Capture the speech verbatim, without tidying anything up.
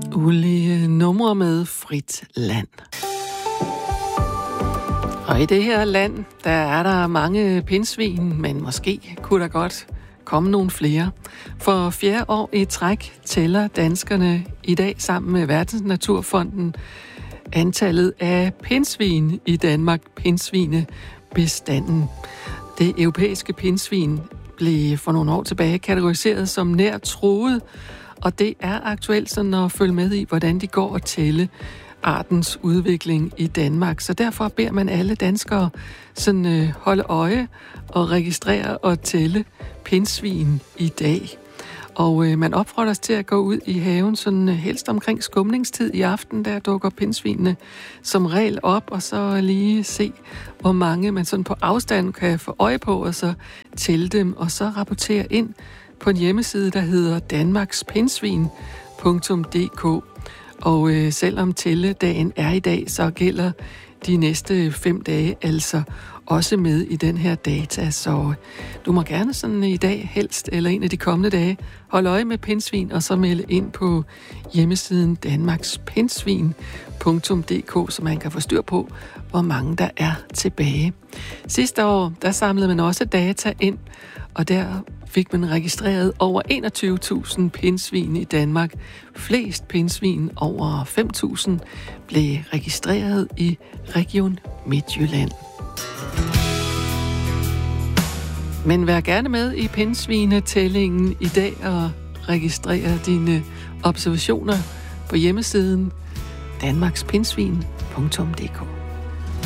Ulige numre med frit land. Og i det her land, der er der mange pindsvin, men måske kunne der godt komme nogle flere. For fjerde år i træk tæller danskerne i dag sammen med Verdensnaturfonden antallet af pindsvin i Danmark, pindsvinebestanden. Det europæiske pindsvin blev for nogle år tilbage kategoriseret som nær truet, og det er aktuelt sådan at følge med i, hvordan de går og tælle artens udvikling i Danmark. Så derfor beder man alle danskere sådan øh, holde øje og registrere og tælle pindsvin i dag. Og øh, man opfordrer os til at gå ud i haven sådan øh, helst omkring skumningstid i aften, der dukker pindsvinene som regel op, og så lige se, hvor mange man sådan på afstand kan få øje på, og så tælle dem, og så rapportere ind på en hjemmeside, der hedder danmarkspindsvin punktum d k. Og øh, selvom tælledagen er i dag, så gælder de næste fem dage altså også med i den her data. Så du må gerne sådan i dag helst, eller en af de kommende dage, holde øje med pindsvin, og så melde ind på hjemmesiden danmarkspindsvin punktum d k, så man kan få styr på, hvor mange der er tilbage. Sidste år, der samlede man også data ind, og der fik man registreret over enogtyve tusind pindsvin i Danmark. Flest pindsvin, over fem tusind, blev registreret i Region Midtjylland. Men vær gerne med i pindsvinetællingen i dag og registrere dine observationer på hjemmesiden danmarkspindsvin punktum d k.